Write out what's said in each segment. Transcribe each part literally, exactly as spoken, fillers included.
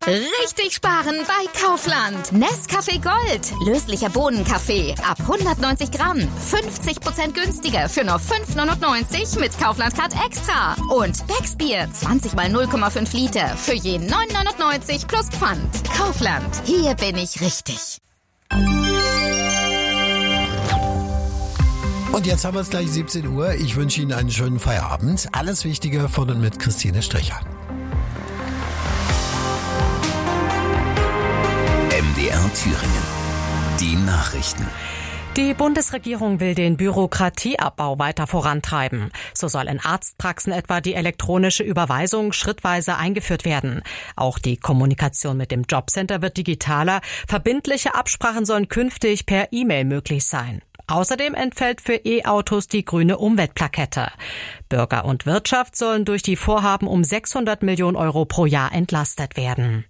Richtig sparen bei Kaufland. Nescafé Gold. Löslicher Bohnenkaffee. Ab hundertneunzig Gramm. fünfzig Prozent günstiger für nur fünf neunundneunzig mit Kaufland Card Extra. Und Becksbier. zwanzig mal null Komma fünf Liter. Für je neun neunundneunzig plus Pfand. Kaufland. Hier bin ich richtig. Und jetzt haben wir es gleich siebzehn Uhr. Ich wünsche Ihnen einen schönen Feierabend. Alles Wichtige von und mit Christine Strecher. M D R Thüringen. Die Nachrichten. Die Bundesregierung will den Bürokratieabbau weiter vorantreiben. So soll in Arztpraxen etwa die elektronische Überweisung schrittweise eingeführt werden. Auch die Kommunikation mit dem Jobcenter wird digitaler. Verbindliche Absprachen sollen künftig per E-Mail möglich sein. Außerdem entfällt für E-Autos die grüne Umweltplakette. Bürger und Wirtschaft sollen durch die Vorhaben um sechshundert Millionen Euro pro Jahr entlastet werden.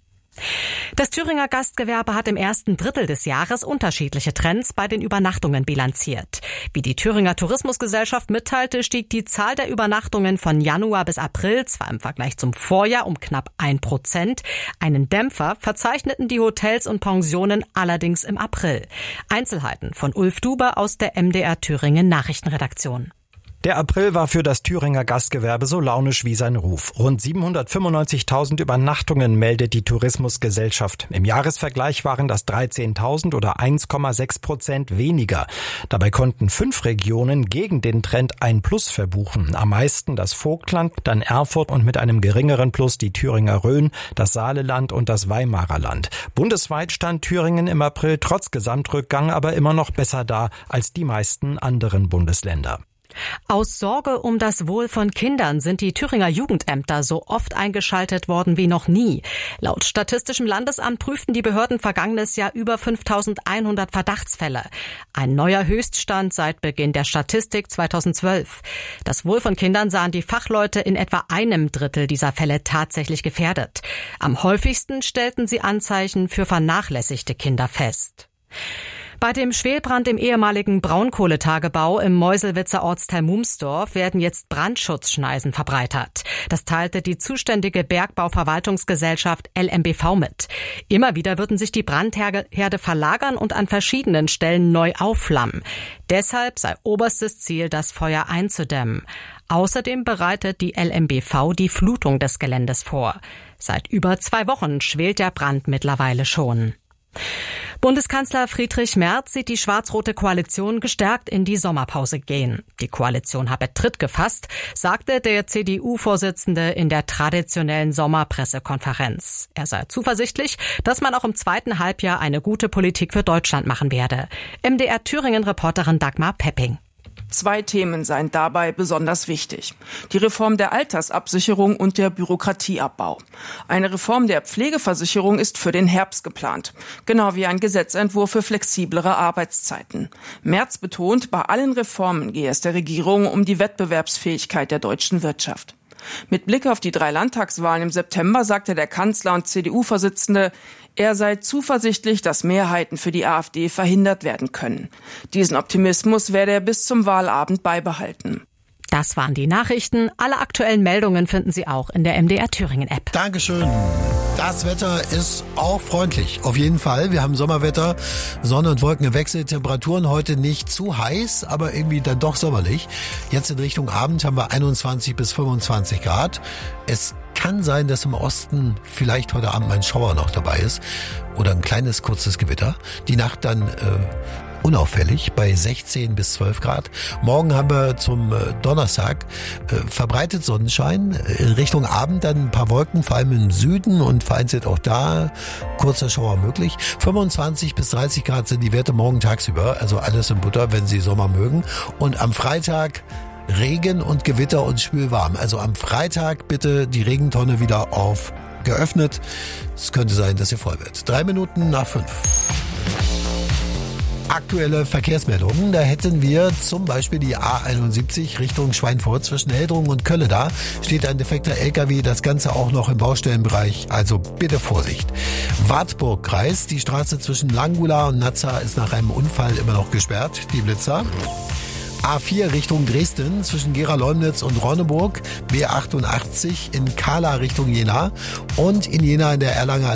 Das Thüringer Gastgewerbe hat im ersten Drittel des Jahres unterschiedliche Trends bei den Übernachtungen bilanziert. Wie die Thüringer Tourismusgesellschaft mitteilte, stieg die Zahl der Übernachtungen von Januar bis April zwar im Vergleich zum Vorjahr um knapp ein Prozent. Einen Dämpfer verzeichneten die Hotels und Pensionen allerdings im April. Einzelheiten von Ulf Dube aus der M D R Thüringen Nachrichtenredaktion. Der April war für das Thüringer Gastgewerbe so launisch wie sein Ruf. Rund siebenhundertfünfundneunzigtausend Übernachtungen meldet die Tourismusgesellschaft. Im Jahresvergleich waren das dreizehntausend oder eins Komma sechs Prozent weniger. Dabei konnten fünf Regionen gegen den Trend ein Plus verbuchen. Am meisten das Vogtland, dann Erfurt und mit einem geringeren Plus die Thüringer Rhön, das Saaleland und das Weimarer Land. Bundesweit stand Thüringen im April trotz Gesamtrückgang aber immer noch besser da als die meisten anderen Bundesländer. Aus Sorge um das Wohl von Kindern sind die Thüringer Jugendämter so oft eingeschaltet worden wie noch nie. Laut Statistischem Landesamt prüften die Behörden vergangenes Jahr über fünftausendeinhundert Verdachtsfälle. Ein neuer Höchststand seit Beginn der Statistik zweitausendzwölf. Das Wohl von Kindern sahen die Fachleute in etwa einem Drittel dieser Fälle tatsächlich gefährdet. Am häufigsten stellten sie Anzeichen für vernachlässigte Kinder fest. Bei dem Schwelbrand im ehemaligen Braunkohletagebau im Meuselwitzer Ortsteil Mumsdorf werden jetzt Brandschutzschneisen verbreitert. Das teilte die zuständige Bergbauverwaltungsgesellschaft L M B V mit. Immer wieder würden sich die Brandherde verlagern und an verschiedenen Stellen neu aufflammen. Deshalb sei oberstes Ziel, das Feuer einzudämmen. Außerdem bereitet die L M B V die Flutung des Geländes vor. Seit über zwei Wochen schwelt der Brand mittlerweile schon. Bundeskanzler Friedrich Merz sieht die schwarz-rote Koalition gestärkt in die Sommerpause gehen. Die Koalition habe Tritt gefasst, sagte der C D U-Vorsitzende in der traditionellen Sommerpressekonferenz. Er sei zuversichtlich, dass man auch im zweiten Halbjahr eine gute Politik für Deutschland machen werde. M D R Thüringen-Reporterin Dagmar Pepping. Zwei Themen seien dabei besonders wichtig. Die Reform der Altersabsicherung und der Bürokratieabbau. Eine Reform der Pflegeversicherung ist für den Herbst geplant. Genau wie ein Gesetzentwurf für flexiblere Arbeitszeiten. Merz betont, bei allen Reformen gehe es der Regierung um die Wettbewerbsfähigkeit der deutschen Wirtschaft. Mit Blick auf die drei Landtagswahlen im September sagte der Kanzler und C D U-Vorsitzende, er sei zuversichtlich, dass Mehrheiten für die AfD verhindert werden können. Diesen Optimismus werde er bis zum Wahlabend beibehalten. Das waren die Nachrichten. Alle aktuellen Meldungen finden Sie auch in der M D R Thüringen App. Dankeschön. Das Wetter ist auch freundlich. Auf jeden Fall. Wir haben Sommerwetter, Sonne und Wolken gewechselt. Temperaturen heute nicht zu heiß, aber irgendwie dann doch sommerlich. Jetzt in Richtung Abend haben wir einundzwanzig bis fünfundzwanzig Grad. Es kann sein, dass im Osten vielleicht heute Abend ein Schauer noch dabei ist oder ein kleines, kurzes Gewitter. Die Nacht dann äh, unauffällig bei sechzehn bis zwölf Grad. Morgen haben wir zum äh, Donnerstag äh, verbreitet Sonnenschein. In Richtung Abend dann ein paar Wolken, vor allem im Süden und vereinzelt auch da kurzer Schauer möglich. fünfundzwanzig bis dreißig Grad sind die Werte morgen tagsüber, also alles in Butter, wenn Sie Sommer mögen. Und am Freitag Regen und Gewitter und schwülwarm. Also am Freitag bitte die Regentonne wieder auf geöffnet. Es könnte sein, dass sie voll wird. Drei Minuten nach fünf. Aktuelle Verkehrsmeldungen. Da hätten wir zum Beispiel die A einundsiebzig Richtung Schweinfurt zwischen Heldrungen und Kölle. Da steht ein defekter L K W. Das Ganze auch noch im Baustellenbereich. Also bitte Vorsicht. Wartburg-Kreis. Die Straße zwischen Langula und Nazza ist nach einem Unfall immer noch gesperrt. Die Blitzer. A vier Richtung Dresden zwischen Gera-Leumnitz und Ronneburg, B achtundachtzig in Kala Richtung Jena und in Jena in der Erlanger